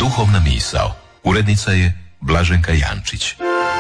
Duhovna misao. Urednica je Blaženka Jančić.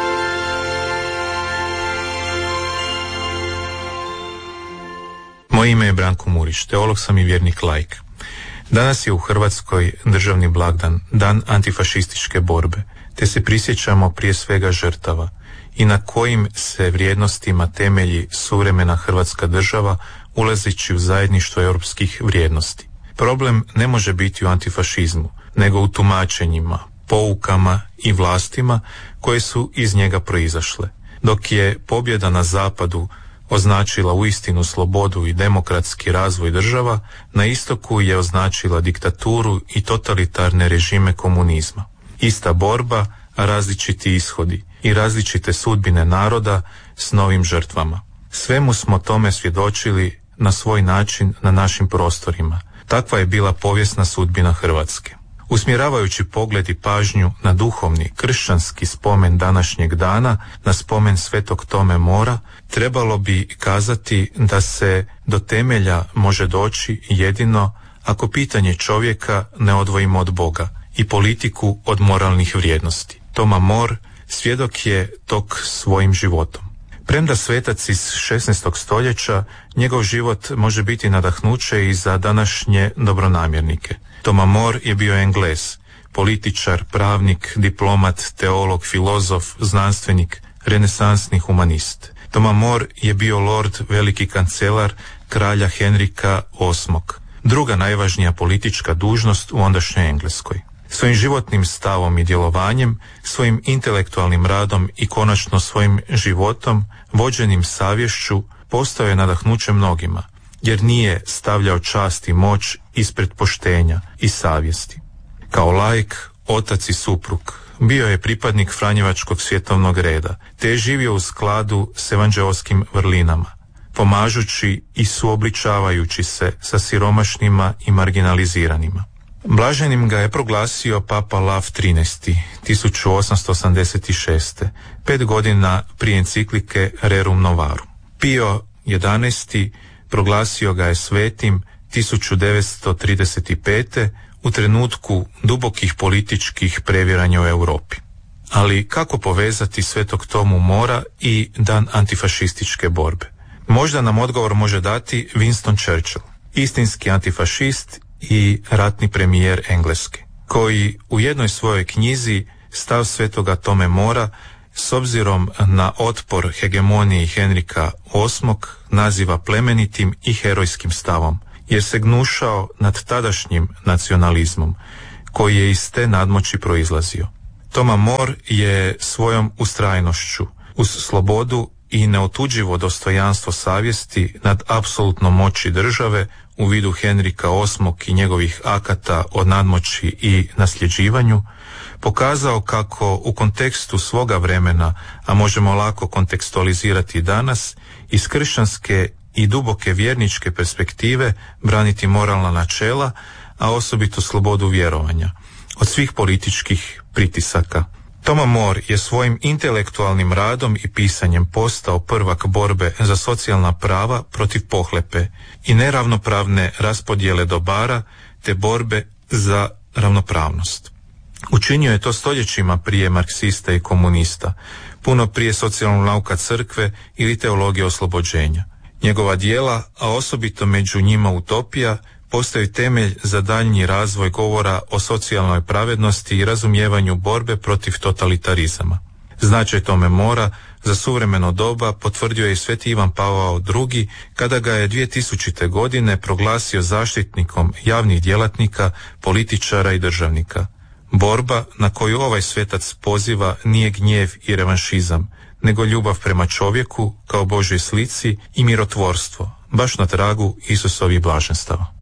Moje ime je Branko Murić, teolog sam i vjernik laik. Danas je u Hrvatskoj državni blagdan, dan antifašističke borbe, te se prisjećamo prije svega žrtava i na kojim se vrijednostima temelji suvremena Hrvatska država ulazeći u zajedništvo europskih vrijednosti. Problem ne može biti u antifašizmu, nego u tumačenjima, poukama i vlastima koje su iz njega proizašle. Dok je pobjeda na zapadu označila uistinu slobodu i demokratski razvoj država, na istoku je označila diktaturu i totalitarne režime komunizma. Ista borba, a različiti ishodi i različite sudbine naroda s novim žrtvama. Svemu smo tome svjedočili na svoj način na našim prostorima. Takva je bila povijesna sudbina Hrvatske. Usmjeravajući pogled i pažnju na duhovni, kršćanski spomen današnjeg dana, na spomen Svetog Tome Mora, trebalo bi kazati da se do temelja može doći jedino ako pitanje čovjeka ne odvojimo od Boga i politiku od moralnih vrijednosti. Toma More svjedok je tog svojim životom. Premda svetac iz 16. stoljeća, njegov život može biti nadahnuće i za današnje dobronamjernike. Toma More je bio Englez, političar, pravnik, diplomat, teolog, filozof, znanstvenik, renesansni humanist. Toma More je bio lord, veliki kancelar kralja Henrika VIII. Druga najvažnija politička dužnost u ondašnjoj Engleskoj. Svojim životnim stavom i djelovanjem, svojim intelektualnim radom i konačno svojim životom, vođenim savješću, postao je nadahnuće mnogima, jer nije stavljao čast i moć ispred poštenja i savjesti. Kao laik, otac i suprug, bio je pripadnik Franjevačkog svjetovnog reda, te je živio u skladu s evanđeoskim vrlinama, pomažući i suobličavajući se sa siromašnima i marginaliziranima. Blaženim ga je proglasio Papa Lav XIII. 1886. 5 godina prije enciklike Rerum Novarum. Pio XI. Proglasio ga je svetim 1935. u trenutku dubokih političkih previranja u Europi. Ali kako povezati Svetog Tomu Mora i dan antifašističke borbe? Možda nam odgovor može dati Winston Churchill, istinski antifašist i ratni premijer Engleske, koji u jednoj svojoj knjizi Stav Svetoga Tome Mora s obzirom na otpor hegemoniji Henrika VIII naziva plemenitim i herojskim stavom, jer se gnušao nad tadašnjim nacionalizmom koji je iz te nadmoći proizlazio. Toma More je svojom ustrajnošću uz slobodu i neotuđivo dostojanstvo savjesti nad apsolutnom moći države u vidu Henrika VIII i njegovih akata o nadmoći i nasljeđivanju, pokazao kako u kontekstu svoga vremena, a možemo lako kontekstualizirati danas, iz kršćanske i duboke vjerničke perspektive braniti moralna načela, a osobito slobodu vjerovanja, od svih političkih pritisaka. Toma More je svojim intelektualnim radom i pisanjem postao prvak borbe za socijalna prava protiv pohlepe i neravnopravne raspodjele dobara te borbe za ravnopravnost. Učinio je to stoljećima prije marksista i komunista, puno prije socijalnog nauka crkve ili teologije oslobođenja. Njegova djela, a osobito među njima Utopija, postaju temelj za daljnji razvoj govora o socijalnoj pravednosti i razumijevanju borbe protiv totalitarizama. Značaj Tome Mora za suvremeno doba potvrdio je i Sveti Ivan Pavao II kada ga je 2000. godine proglasio zaštitnikom javnih djelatnika, političara i državnika. Borba na koju ovaj svetac poziva nije gnjev i revanšizam, nego ljubav prema čovjeku kao Božoj slici i mirotvorstvo, baš na tragu Isusovih blaženstava.